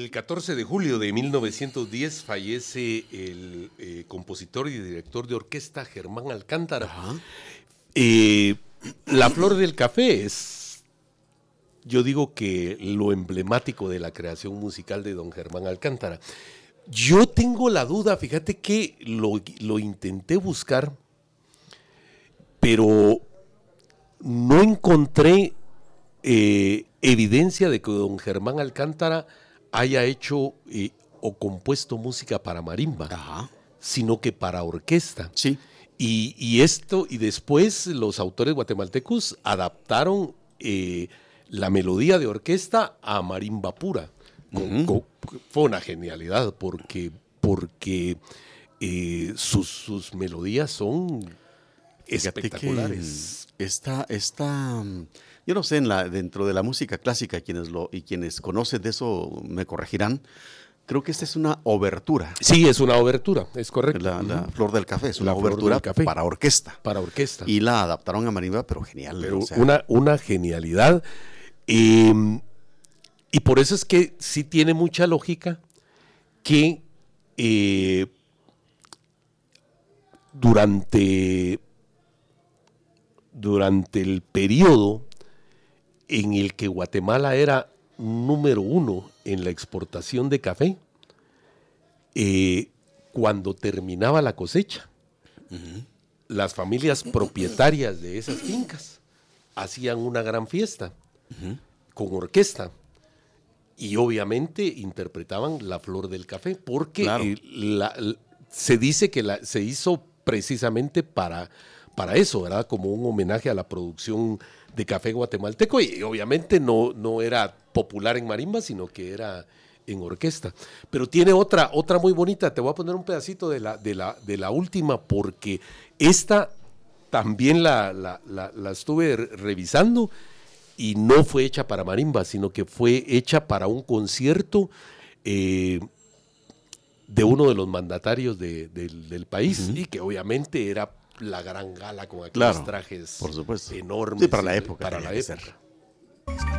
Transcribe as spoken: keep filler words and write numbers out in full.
El catorce de julio de mil novecientos diez fallece el eh, compositor y director de orquesta Germán Alcántara. Eh, La Flor del Café es, yo digo que lo emblemático de la creación musical de don Germán Alcántara. Yo tengo la duda, fíjate que lo, lo intenté buscar, pero no encontré eh, evidencia de que don Germán Alcántara haya hecho eh, o compuesto música para marimba, Ajá. sino que para orquesta. Sí. Y, y esto, y después los autores guatemaltecos adaptaron eh, la melodía de orquesta a marimba pura. Con, uh-huh. con, fue una genialidad porque, porque eh, sus, sus melodías son Fíjate espectaculares. Esta, esta, yo no sé, en la, dentro de la música clásica, quienes lo, y quienes conocen de eso me corregirán, creo que esta es una obertura. Sí, es una obertura, es correcto. La, la uh-huh. Flor del Café es una la obertura café. para orquesta. Para orquesta. Y la adaptaron a marimba, pero genial. Pero o sea. una, una genialidad. Eh, y por eso es que sí tiene mucha lógica que eh, durante, durante el periodo en el que Guatemala era número uno en la exportación de café, eh, cuando terminaba la cosecha, uh-huh. las familias propietarias de esas fincas hacían una gran fiesta uh-huh. con orquesta y obviamente interpretaban La Flor del Café, porque claro. eh, la, se dice que la, se hizo precisamente para, para eso, ¿verdad? Como un homenaje a la producción de café guatemalteco, y obviamente no, no era popular en marimba, sino que era en orquesta. Pero tiene otra, otra muy bonita, te voy a poner un pedacito de la, de la, de la última, porque esta también la, la, la, la estuve revisando y no fue hecha para marimba, sino que fue hecha para un concierto eh, de uno de los mandatarios de, de, del país, uh-huh. y que obviamente era la gran gala con aquellos claro, trajes por supuesto. enormes. Sí, para la época. Para la época.